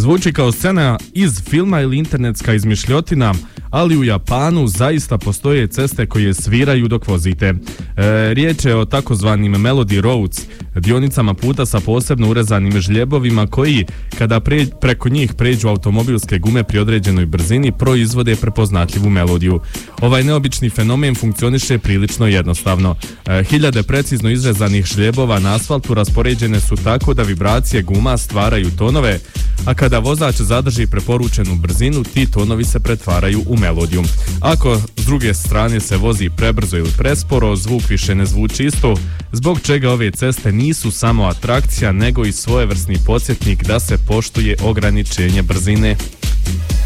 Zvuči kao scena iz filma ili internetska izmišljotina, ali u Japanu zaista postoje ceste koje sviraju dok vozite. Riječ je o takozvanim Melody Roads, dionicama puta sa posebno urezanim žljebovima koji, kada preko njih pređu automobilske gume pri određenoj brzini, proizvode prepoznatljivu melodiju. Ovaj neobični fenomen funkcioniše prilično jednostavno. Hiljade precizno izrezanih žljebova na asfaltu raspoređene su tako da vibracije guma stvaraju tonove, a kada vozač zadrži preporučenu brzinu, ti tonovi se pretvaraju u melodiju. Ako s druge strane se vozi prebrzo ili presporo, zvuk više ne zvuči isto, zbog čega ove ceste nisu samo atrakcija, nego i svojevrsni podsjetnik da se poštuje ograničenje brzine.